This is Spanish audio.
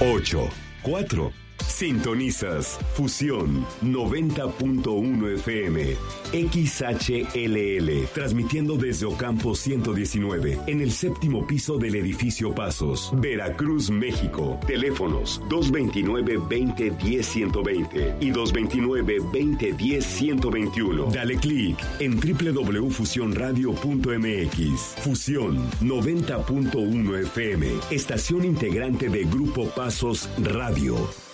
8, 4. Sintonizas Fusión 90.1 FM XHLL, transmitiendo desde Ocampo 119, en el séptimo piso del edificio Pasos, Veracruz, México. Teléfonos 229-2010-120 y 229-2010-121. Dale clic en www.fusionradio.mx. Fusión 90.1 FM, estación integrante de Grupo Pasos Radio.